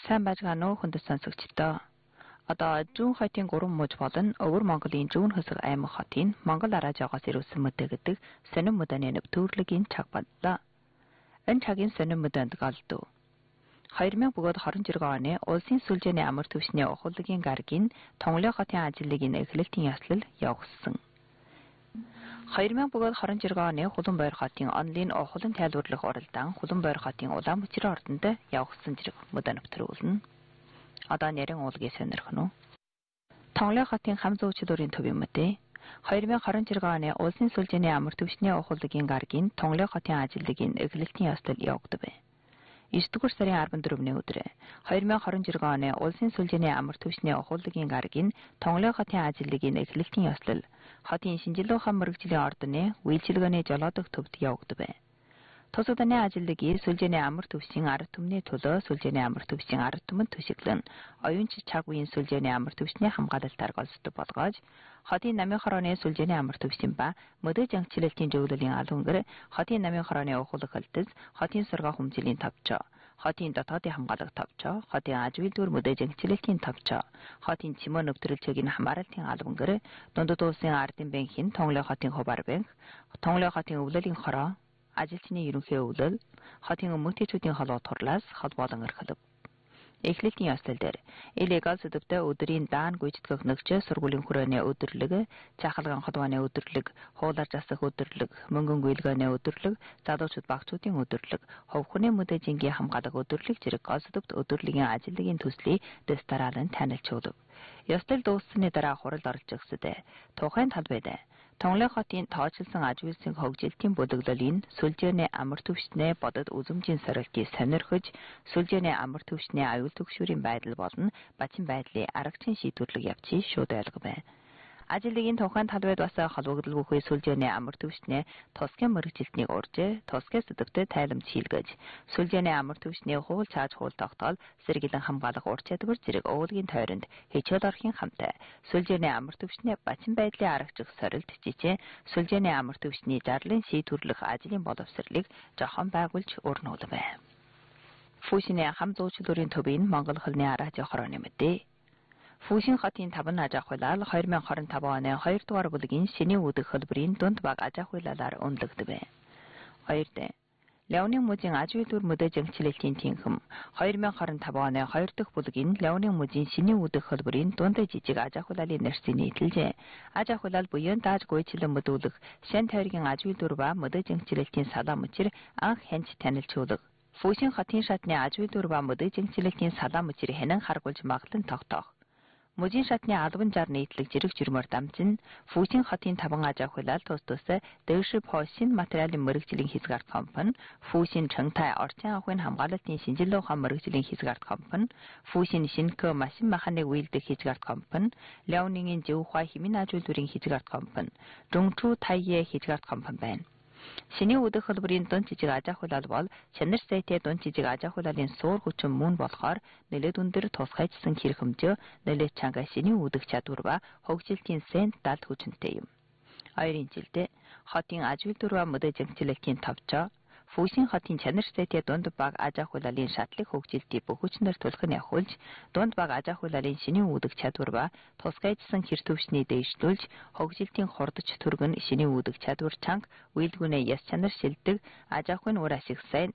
сайн байцгаана уу хүндэт сонсогчдоо. Одоо зүүн хотын 3 мужи болон өвөр Монголын зүүн хэсэг аймаг хотын Монгол араа жогоос ирүүлсэн мэдээ гэдэг сонин мэдээний нэвтрүүлгийн цаг боллоо. Энэ цагийн сонин мэдээнд голдов. 2020 оны улсын сүлжээний амар түвшний ухуулгын гарагийн Тонглоо хотын ажлын эхлэлтийн ёслол явагдсан. 2020 оны Хуланбойр хотын онлайн ухуулан тайлбарлах уралдаан Хуланбойр хотын Улаанбаатарын ордонд явагдсан зэрэг мэдээ нэвтрүүлнэ. Одоо нэрэн уулгийг сонирхно уу? Тонглоо хотын хам зүүчлүүрийн төвийн мэдээ 2020 оны улсын сүлжээний амар түвшний ухуулгын гарагийн Тонглоо хотын ажлын эхлэлтийн ёслол явагдав. 9-р сарын 14-ний өдөр 2020 оны улсын сүлжээний амар түвшний ухуулгын гарагийн Тонглоо хотын ажлын эхлэлтийн ёслол хотын Шинжилгээ ухаан мэргэжлийн ордны үйлчилгээний жолоодох төвд явагдав. Тус удааны ажлын сүлжээний амар түвшийн ард түмний төлөө сүлжээний амар түвшийн ард түмэнд төшөглөн оюунч цаг үеийн сүлжээний амар түвшний хамгаалалтаар голцдог болгоож хотын намын хорооны сүлжээний амар түвшин ба мөдөж ангчлалтын зөвлөлийн албангэр хотын намын хорооны ухуулах хэлтэс хотын сургаа хүмжлийн тавчаа хотын дотоодын хамгаалах тавчаа хотын аж үйлдвэр мөдөж ангчлалтын тавчаа хотын чимээ нөвтрөлчгийн хамгаалалтын албангэр дундад улсын ардын банкын Тонглоо хотын хуваар банк Тонглоо хотын өвлөлийн хороо ажилчны ерөнхий өвлөл хотын өмгтөчүүдийн холбоо турлаас холбоолон эрхлэв. Эхлэлтийн ёслол дээр illegal сэдвтэй өдрийн даан гүйцэтгэх нэгж сургуулийн хүрээний өдөрлөг, чахалган холбооны өдөрлөг, хуулаар засах өдөрлөг, мөнгөн гүйлгээний өдөрлөг, залуучууд багцуудын өдөрлөг, хувь хүний мэдээжингийн хамгаалах өдөрлөг зэрэг гол сэдвт өдөрлийн ажлын төслийг дэс дараалан танилж өгдөг. Ёслол дууссаны дараа хурал оролцох хэсэгт тухайн талбайд Тонглоо хотын тооцоолсон аж үйлсийн хөгжилтийн бүлэглэлийн сүлжээний амар түвшнээ бодод үзэмжийн сорилтыг сонирхож сүлжээний амар түвшний аюул төгшүүрийн байдал болон бачин байдлын аргачин шийдвэрлэх явцыг шууд ойлгов. Ажлын тухайн талбайд бас холбогдлоггүй сүлжээний амар түвшний тусгай мэргэжилтнийг урьж, тусгай сэдвтэй тайламж хийлгэж, сүлжээний амар түвшний хуул цааж хуул тогтоол сэргийлэн хамгаалах ур чадвар зэрэг уулгийн тойронд хичээл орохын хамтаа сүлжээний амар түвшний бачин байдлын аргачих сорилт жижиг сүлжээний амар түвшний зарлын шийдвэрлэх ажлын боловсролыг жохон байгуулж өрнүүлв. Фүшний хам зүүчлүүрийн төвийн Монгол хэлний араа хорооны мэдээ. Фүшин хотын 5 аж ахуй лал 2025 оны 2 дугаар бүлгийн шиний үүдэх хэлбэрийн дунд баг аж ахуй лалаар үнэлэгдэв. 2. Леонын мужийн аж үйлдвэр мөдөж ангчлалтын тэнхэм 2025 оны 2 дахь бүлгийн Леонын мужийн шиний үүдэх хэлбэрийн дунд жижиг аж ахуй лалын нэрсийн нийтлэлжээ. Аж ахуй лал буян дааж гүйцэлэн мэдүүлэх шин тойргийн аж үйлдвэр ба мөдөж ангчлалтын салаа мөчир анх хянч танилж өгдөг. Фүшин хотын шатны аж үйлдвэр ба мөдөж ангчлалтын салаа мөчир хэнэн харгуулж маглан тогтоох. Мужийн шатны албан жар нийтлэг зэрэг журмаар дамжин Фүшин хотын 5 аж ахуй лал тус дэвшип хошин материалын мэргэжлийн хэсэг арт компани, Фүшин Чангтай орчин ахуйн хамгаалалтын шинжилгээ ухаан мэргэжлийн хэсэг арт компани, Фүшин Шинкө машин механик үйлдэх хэсэг арт компани, Леонингийн зөв ухаан хэмээн аж үйлдвэрийн хэсэг арт компани, Жунгчу Тайе хэсэг арт компани байна. Шиний үүдэх хэлбэрийн дунд жижиг аж ахуй лал бол чанар сайтай дунд жижиг аж ахуй лалын суур хүчин мөн болохоор нэлээд өндөр тусгайчсан хэрэг хэмжээ нэлээд чанга шиний үүдэх чадвар ба хөгжилтийн сент далд хүчинтэй юм. 2-ын жилдээ хотын аж үйлдвэр ба мөдөж ангчлалтын тавчаа Фүшин хотын чанар сайтай дунд баг аж ахуй лалын шатлаг хөгжилтийг бүх хүчнээр түлхэн явуулж дунд баг аж ахуй лалын шиний үүдэх чадвар ба тусгайчсан хэр төвшний дэвшлүүлж хөгжилтийн хурдч түргэн шиний үүдэх чадвар чанга үйлдвэрнээ яс чанар шилдэг аж ахуйн үр ашиг сайн